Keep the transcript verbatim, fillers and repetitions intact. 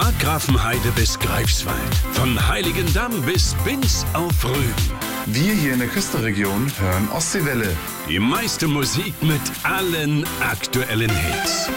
Markgrafenheide bis Greifswald. Von Heiligendamm bis Binz auf Rügen. Wir hier in der Küstenregion hören Ostseewelle. Die meiste Musik mit allen aktuellen Hits.